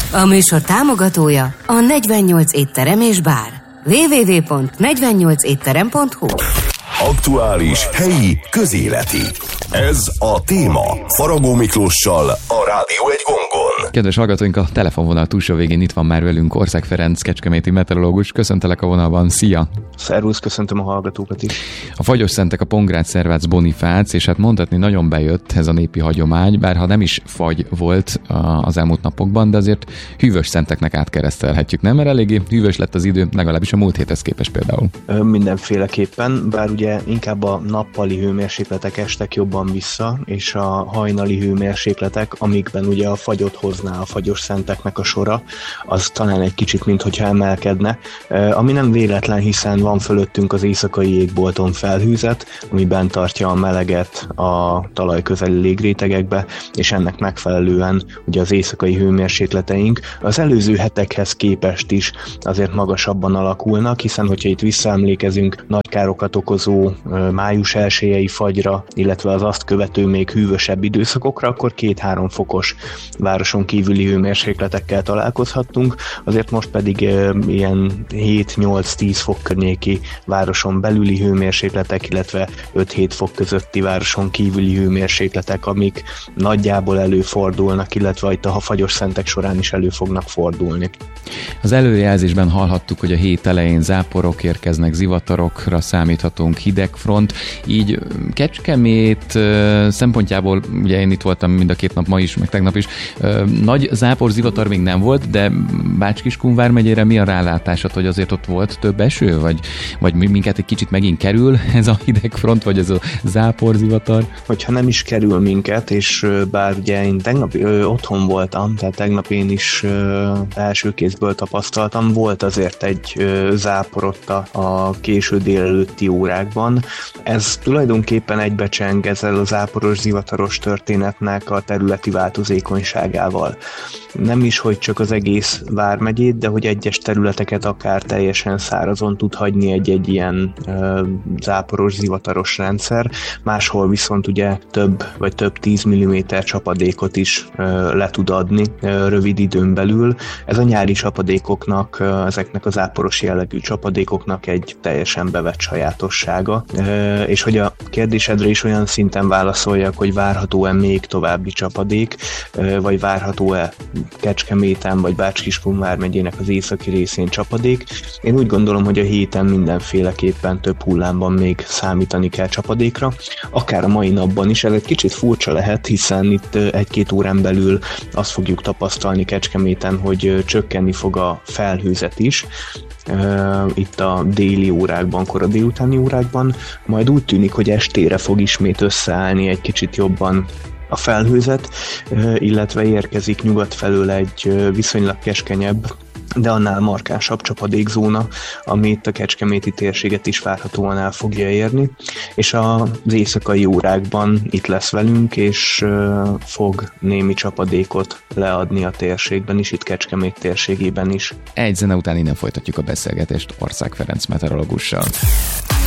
A műsor támogatója a 48 étterem és bár. www.48etterem.hu. Aktuális, helyi, közéleti. Ez a téma. Faragó Miklóssal, a Rádió egy gongon. Kedves hallgatóink, a telefonvonal túlsó végén itt van már velünk Ország Ferenc, kecskeméti meteorológus. Köszöntelek a vonalban, szia! Szervusz, köszöntöm a hallgatókat is. A Fagyosszentek, a Pongrácz, Szervác, Bonifác, és hát mondhatni nagyon bejött ez a népi hagyomány, bár ha nem is fagy volt az elmúlt napokban, de azért hűvös szenteknek átkeresztelhetjük, nem? Mert eléggé hűvös lett az idő, legalábbis a múlt héthez képest például. Mindenféleképpen, bár ugye inkább a nappali hőmérsékletek estek jobban vissza, és a hajnali hőmérsékletek, amikben ugye a fagyot hozná a Fagyosszenteknek a sora, az talán egy kicsit, minthogyha emelkedne, ami nem véletlen, hiszen van fölöttünk az éjszakai égbolton felhőzet, amiben tartja a meleget a talaj közeli légrétegekbe, és ennek megfelelően ugye az éjszakai hőmérsékleteink az előző hetekhez képest is azért magasabban alakulnak, hiszen hogyha itt visszaemlékezünk nagy károkat okozó május 1-i fagyra, illetve az azt követő még hűvösebb időszakokra, akkor 2-3 fokos városon kívüli hőmérsékletekkel találkozhattunk, azért most pedig ilyen 7-8-10 fok környéki városon belüli hőmérsékletek, illetve 5-7 fok közötti városon kívüli hőmérsékletek, amik nagyjából előfordulnak, illetve itt a Fagyosszentek során is elő fognak fordulni. Az előrejelzésben hallhattuk, hogy a hét elején záporok érkeznek, zivatarokra számíthatunk, hidegfront, így Kecskemét szempontjából, ugye én itt voltam mind a két nap, ma is, meg tegnap is, nagy zápor, zivatar még nem volt, de Bács-Kiskun vármegyére mi a rálátásod, hogy azért ott volt több eső, vagy minket egy kicsit megint kerül ez a hidegfront, vagy ez a zápor, zivatar? Hogyha nem is kerül minket, és bár ugye én tegnap otthon voltam, tehát tegnap én is első kézből tapasztaltam, volt azért egy zápor ott a késő délelőtti órákban. Ez tulajdonképpen egybecseng ezzel a záporos, zivataros történetnek a területi változékonyságával. Nem is, hogy csak az egész vármegyét, de hogy egyes területeket akár teljesen szárazon tud hagyni egy ilyen záporos, zivataros rendszer. Máshol viszont ugye több 10 mm csapadékot is le tud adni rövid időn belül. Ez a nyári csapadékoknak, ezeknek a záporos jellegű csapadékok egy teljesen bevett sajátossága. És hogy a kérdésedre is olyan szinten válaszoljak, hogy várható-e még további csapadék, vagy várható-e Kecskeméten vagy Bács-Kiskun vármegyének az északi részén csapadék. Én úgy gondolom, hogy a héten mindenféleképpen több hullámban még számítani kell csapadékra. Akár a mai napban is, ez egy kicsit furcsa lehet, hiszen itt 1-2 órán belül azt fogjuk tapasztalni Kecskeméten, hogy csökkenni fog a felhőzet is, itt a déli órákban, kora délutáni órákban, majd úgy tűnik, hogy estére fog ismét összeállni egy kicsit jobban a felhőzet, illetve érkezik nyugat felől egy viszonylag keskenyebb, de annál markánsabb csapadékzóna, ami itt a kecskeméti térséget is várhatóan el fogja érni, és az éjszakai órákban itt lesz velünk, és fog némi csapadékot leadni a térségben is, itt Kecskemét térségében is. Egy zene után innen folytatjuk a beszélgetést Ország Ferenc meteorológussal.